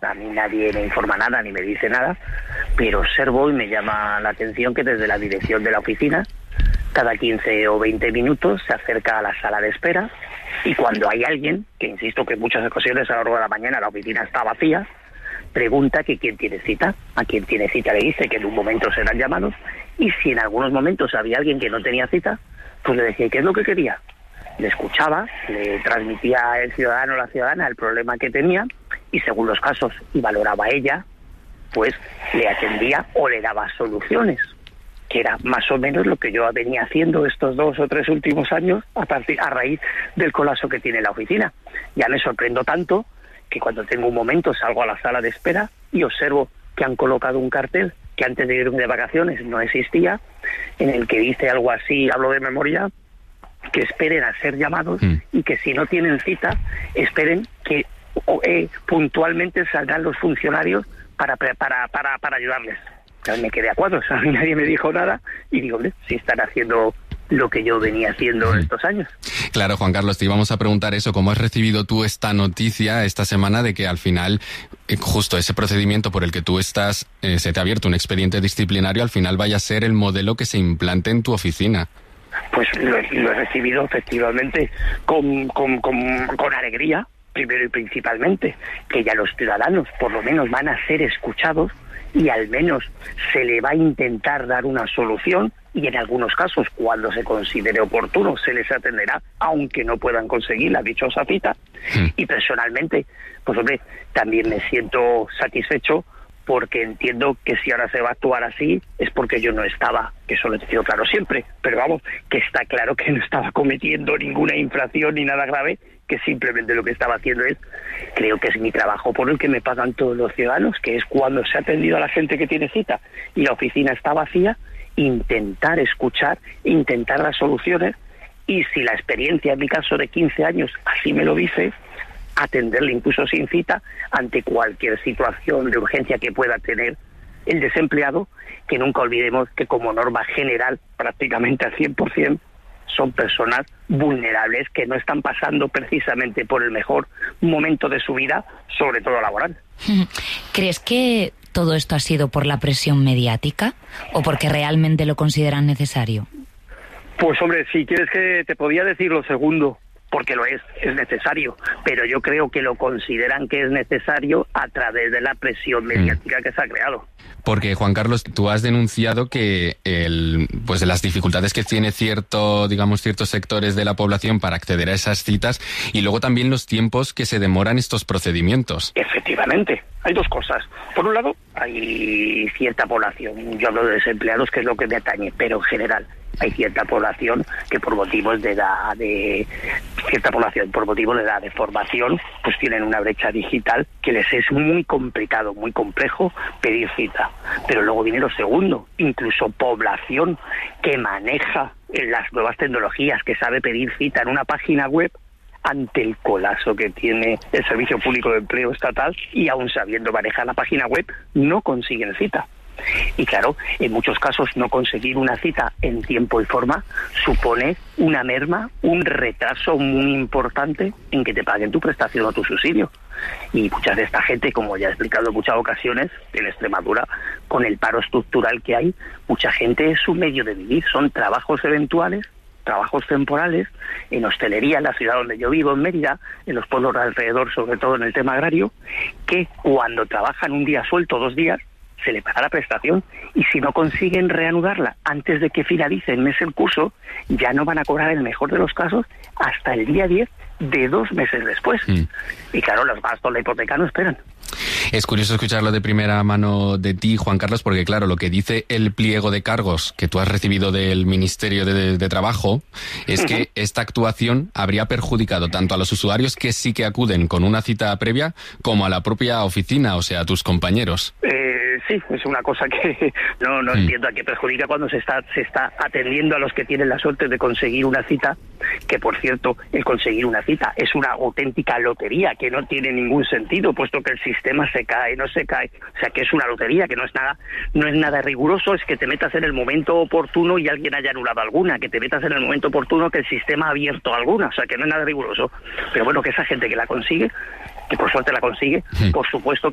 a mí nadie me informa nada ni me dice nada, pero observo y me llama la atención que desde la dirección de la oficina, cada 15 o 20 minutos se acerca a la sala de espera, y cuando hay alguien, que insisto que en muchas ocasiones a lo largo de la mañana la oficina está vacía, pregunta que quién tiene cita. A quien tiene cita le dice que en un momento serán llamados, y si en algunos momentos había alguien que no tenía cita, pues le decía qué es lo que quería. Le escuchaba, le transmitía el ciudadano o la ciudadana el problema que tenía, y según los casos, y valoraba ella, pues le atendía o le daba soluciones, que era más o menos lo que yo venía haciendo estos 2 o 3 últimos años a raíz del colapso que tiene la oficina. Ya me sorprendo tanto que cuando tengo un momento salgo a la sala de espera y observo que han colocado un cartel que antes de irme de vacaciones no existía, en el que dice algo así, hablo de memoria, que esperen a ser llamados y que si no tienen cita, esperen que puntualmente saldrán los funcionarios para ayudarles. Entonces me quedé a cuadros, a mí nadie me dijo nada y digo, si están haciendo lo que yo venía haciendo estos años. Claro, Juan Carlos, te íbamos a preguntar eso, ¿cómo has recibido tú esta noticia esta semana de que al final, justo ese procedimiento por el que tú estás, se te ha abierto un expediente disciplinario, al final vaya a ser el modelo que se implante en tu oficina? Pues lo he recibido efectivamente con alegría, primero y principalmente, que ya los ciudadanos por lo menos van a ser escuchados y al menos se le va a intentar dar una solución, y en algunos casos, cuando se considere oportuno, se les atenderá, aunque no puedan conseguir la dichosa cita. Y personalmente, pues hombre, también me siento satisfecho, porque entiendo que si ahora se va a actuar así es porque yo no estaba, que eso lo he tenido claro siempre, pero vamos, que está claro que no estaba cometiendo ninguna infracción ni nada grave, que simplemente lo que estaba haciendo es, creo que es mi trabajo por el que me pagan todos los ciudadanos, que es cuando se ha atendido a la gente que tiene cita y la oficina está vacía, intentar escuchar, intentar dar soluciones, y si la experiencia, en mi caso de 15 años, así me lo dice, atenderle incluso sin cita ante cualquier situación de urgencia que pueda tener el desempleado, que nunca olvidemos que como norma general, prácticamente al 100%, son personas vulnerables que no están pasando precisamente por el mejor momento de su vida, sobre todo laboral. ¿Crees que todo esto ha sido por la presión mediática o porque realmente lo consideran necesario? Pues hombre, si quieres que te podía decir lo segundo, porque lo es necesario, pero yo creo que lo consideran que es necesario a través de la presión mediática que se ha creado. Porque, Juan Carlos, tú has denunciado que pues las dificultades que tiene ciertos sectores de la población para acceder a esas citas, y luego también los tiempos que se demoran estos procedimientos. Efectivamente, hay dos cosas. Por un lado, hay cierta población, yo hablo de desempleados, que es lo que me atañe, pero en general hay cierta población que por motivos de edad, de formación, pues tienen una brecha digital que les es muy complicado, muy complejo pedir cita. Pero luego viene lo segundo, incluso población que maneja las nuevas tecnologías, que sabe pedir cita en una página web, ante el colapso que tiene el Servicio Público de Empleo Estatal, y aún sabiendo manejar la página web, no consiguen cita. Y claro, en muchos casos no conseguir una cita en tiempo y forma supone una merma, un retraso muy importante en que te paguen tu prestación o tu subsidio. Y mucha de esta gente, como ya he explicado en muchas ocasiones, en Extremadura, con el paro estructural que hay, mucha gente es su medio de vivir, son trabajos eventuales, trabajos temporales, en hostelería, en la ciudad donde yo vivo, en Mérida, en los pueblos alrededor, sobre todo en el tema agrario, que cuando trabajan un día suelto, 2 días, se le paga la prestación, y si no consiguen reanudarla antes de que finalice el mes el curso, ya no van a cobrar, en el mejor de los casos, hasta el día 10 de 2 meses después. Y claro, los gastos de la hipoteca no esperan. Es curioso escucharlo de primera mano de ti, Juan Carlos, porque claro, lo que dice el pliego de cargos que tú has recibido del Ministerio de Trabajo es que esta actuación habría perjudicado tanto a los usuarios que sí que acuden con una cita previa, como a la propia oficina, o sea, a tus compañeros. Sí, es una cosa que no entiendo a qué perjudica cuando se está atendiendo a los que tienen la suerte de conseguir una cita, que por cierto, el conseguir una cita es una auténtica lotería que no tiene ningún sentido, puesto que el sistema se cae, no se cae, o sea que es una lotería, que no es nada riguroso, es que te metas en el momento oportuno y alguien haya anulado alguna, que te metas en el momento oportuno que el sistema ha abierto alguna, o sea que no es nada riguroso. Pero bueno, que esa gente que la consigue, que por suerte la consigue, por supuesto